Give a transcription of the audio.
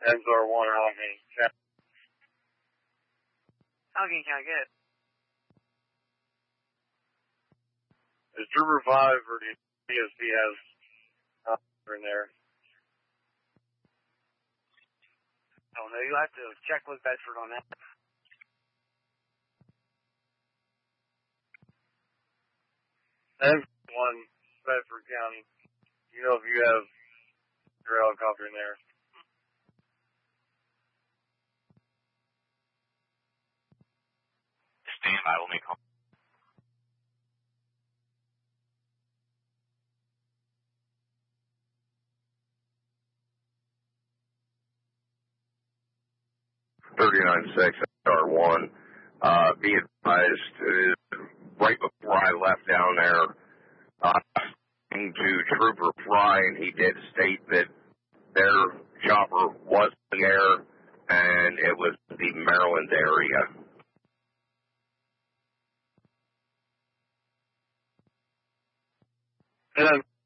MSR1 Allegheny County. Allegheny County, good. Is Drew Revive or the DSP has in there? I don't know. You'll have to check with Bedford on that. M1 Bedford County. You know if you have your helicopter in there. Stand by, we'll make call. R1. Be advised, right before I left down there, to Trooper Fry, and he did state that their chopper was in the air, and it was the Maryland area. And